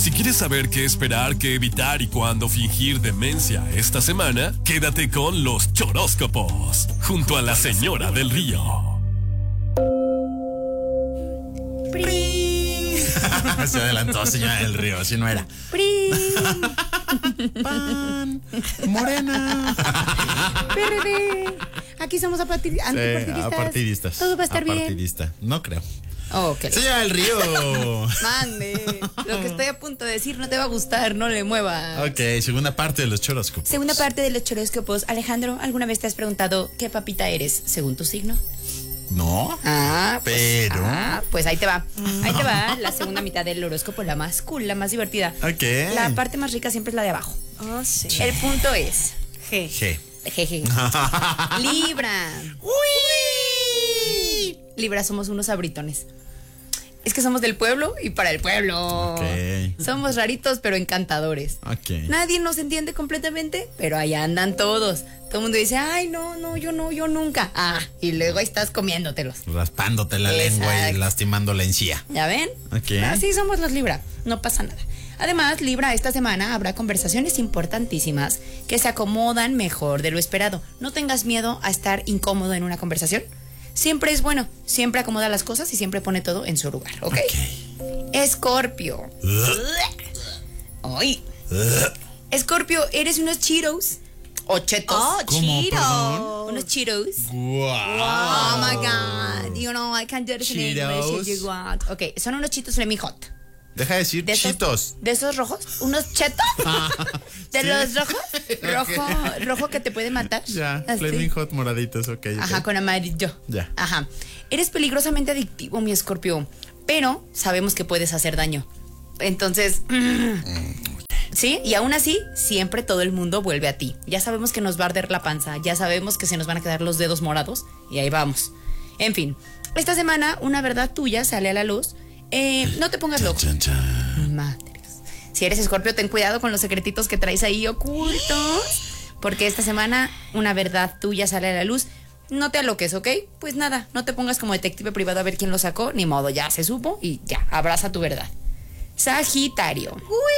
Si quieres saber qué esperar, qué evitar y cuándo fingir demencia esta semana, quédate con los choróscopos, junto a la señora del río. Se adelantó, señora del río, así no era. Pan, morena. PRD. Aquí somos antipartidistas. Apartidistas. Todo va a estar bien. Apartidista. No creo. Okay. Señora del río. Mande. Lo que estoy a punto de decir no te va a gustar, no le muevas. Ok, segunda parte de los choróscopos. Segunda parte de los choróscopos. Alejandro, ¿alguna vez te has preguntado qué papita eres según tu signo? No. Pero. Pues ahí te va. Ahí te va la segunda mitad del horóscopo, la más cool, la más divertida. Ok. La parte más rica siempre es la de abajo. Oh, sí. El punto es G. Libra. ¡Uy! Libra, somos unos abritones. Es que somos del pueblo y para el pueblo. Ok. Somos raritos pero encantadores. Ok. Nadie nos entiende completamente, pero ahí andan todos. Todo el mundo dice, ay, no, yo nunca. Y luego ahí estás comiéndotelos. Raspándote la Exacto. lengua y lastimando la encía. ¿Ya ven? Ok. Así somos los Libra, no pasa nada. Además, Libra, esta semana habrá conversaciones importantísimas que se acomodan mejor de lo esperado. No tengas miedo a estar incómodo en una conversación. Siempre es bueno, siempre acomoda las cosas y siempre pone todo en su lugar, ¿ok? Escorpio. Ay. Escorpio, eres unos Cheetos o chetos. Oh, ¿Cómo? Chiro. Perdón. Unos Cheetos. Wow. Oh my God. You know, I can't do it in Cheetos. English if you want. Ok, son unos Cheetos Flaming Hot. Deja de decir De esos- chitos. ¿De esos rojos? ¿Unos chetos? ¿De Sí. los rojos? Rojo que te puede matar. Ya, Así. Flaming Hot moraditos, ok. Ajá, con amarillo. Ya. Ajá. Eres peligrosamente adictivo, mi Escorpio, pero sabemos que puedes hacer daño. Entonces, ¿sí? Y aún así, siempre todo el mundo vuelve a ti. Ya sabemos que nos va a arder la panza, ya sabemos que se nos van a quedar los dedos morados y ahí vamos. En fin, esta semana una verdad tuya sale a la luz. No te pongas loco. Chan, chan. Madres. Si eres Escorpio, ten cuidado con los secretitos que traes ahí ocultos, porque esta semana una verdad tuya sale a la luz. No te aloques, ¿ok? Pues nada, no te pongas como detective privado a ver quién lo sacó, ni modo, ya se supo y ya, abraza tu verdad. Sagitario.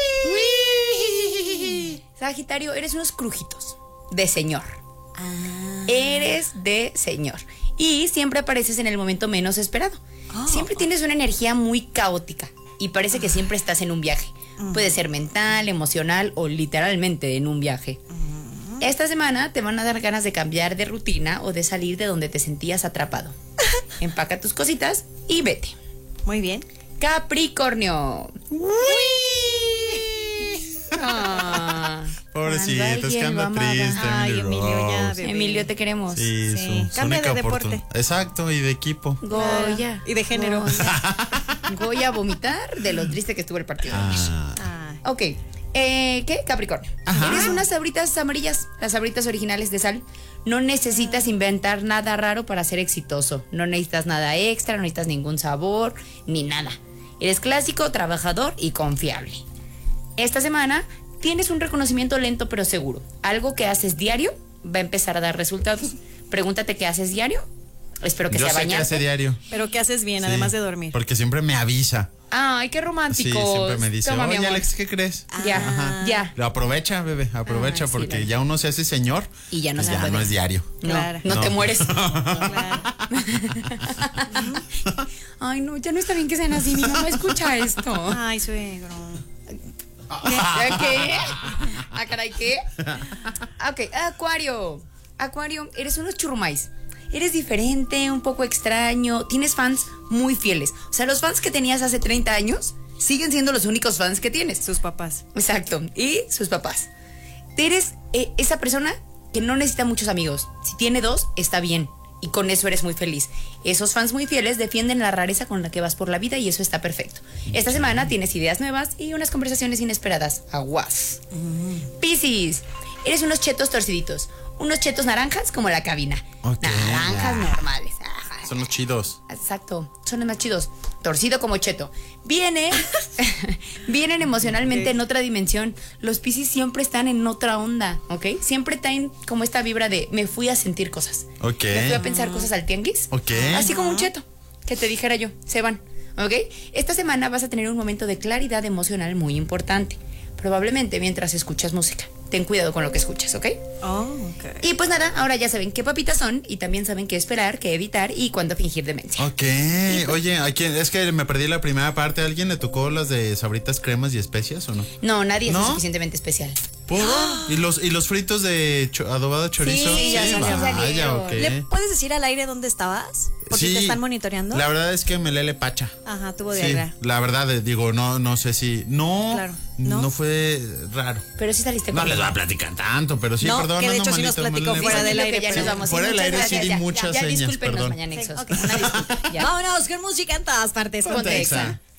Sagitario, eres unos crujitos de señor. Eres de señor. Y siempre apareces en el momento menos esperado. Siempre tienes una energía muy caótica y parece que siempre estás en un viaje. Puede ser mental, emocional o literalmente en un viaje. Esta semana te van a dar ganas de cambiar de rutina o de salir de donde te sentías atrapado. Empaca tus cositas y vete. Muy bien. Capricornio. Ah. Pobrecito, es que Alguien anda lo amaba. triste. Ay, Emilio, ya, Rose. bebé. Emilio, te queremos. Sí, Sí. su Cambia única de deporte. oportunidad. Exacto, y de equipo. Goya. Y de género. Goya a vomitar de lo triste que estuvo el partido de ayer. Ay. Ok. ¿Qué? Capricornio. Eres unas sabritas amarillas, las sabritas originales de sal. No necesitas inventar nada raro para ser exitoso. No necesitas nada extra, no necesitas ningún sabor, ni nada. Eres clásico, trabajador y confiable. Esta semana tienes un reconocimiento lento pero seguro. Algo que haces diario va a empezar a dar resultados. Pregúntate qué haces diario. Espero que Yo sea sé que bañarte. hace diario. Pero ¿qué haces bien, Sí, además de dormir? Porque siempre me avisa. Ay, qué Sí, romántico. siempre me dice, Toma, mi oye amor. Alex, ¿qué crees? Ya, Ajá. ya. Lo aprovecha, bebé, aprovecha, Ah, sí, porque la- ya uno se hace señor Y ya no pues se ya puede. no es diario. No, Claro. no te No. mueres. Claro. Ay, no, ya no está bien que sean así. Mi mamá escucha esto. Ay, suegro. ¿Qué? Ah, caray, ¿qué? Ok, Acuario. Acuario, eres unos churrumais. Eres diferente, un poco extraño. Tienes fans muy fieles. O sea, los fans que tenías hace 30 años siguen siendo los únicos fans que tienes. Sus papás. Exacto. Y sus papás. Eres esa persona que no necesita muchos amigos. Si tiene 2, está bien. Y con eso eres muy feliz. Esos fans muy fieles defienden la rareza con la que vas por la vida y eso está perfecto. Esta semana tienes ideas nuevas y unas conversaciones inesperadas. Aguas. Piscis, eres unos chetos torciditos. Unos chetos naranjas como la cabina. Ok, Naranjas ya. normales. Ajá. Son los chidos. Exacto, son los más chidos. Torcido como cheto. Vienen emocionalmente en otra dimensión. Los Piscis siempre están en otra onda, ¿ok? Siempre traen como esta vibra de me fui a sentir cosas. Ok. Me fui a pensar cosas al tianguis. Ok. Así como un cheto, que te dijera yo, se van. ¿Ok? Esta semana vas a tener un momento de claridad emocional muy importante. Probablemente mientras escuchas música. Ten cuidado con lo que escuchas, ¿ok? Oh, ok. Y pues nada, ahora ya saben qué papitas son y también saben qué esperar, qué evitar y cuándo fingir demencia. Ok. Oye, ¿a quién? Es que me perdí la primera parte. ¿A alguien le tocó las de sabritas, cremas y especias o no? No, nadie es ¿No? lo suficientemente especial. ¿Por? ¿Y los fritos de adobado chorizo? Sí, ya salieron. Vaya, ok. ¿Le puedes decir al aire dónde estabas? Porque Sí, te están monitoreando. La verdad es que me lele pacha. Ajá, tuvo Sí, diarrea. la verdad, digo, no sé si. No, Claro, no, ¿no? fue raro. Pero sí saliste No con les voy a platicar tanto, pero sí, No, perdón, que de ando hecho sí nos malito, platicó me fuera lele. del aire, ya nos pero- vamos. Fuera del Muchas aire sí gracias, di ya, muchas ya señas, discúlpenos, perdón. mañanexos. Ok. Una disculpa, ya. Vámonos con música en todas partes. Ponte Exa. Exa.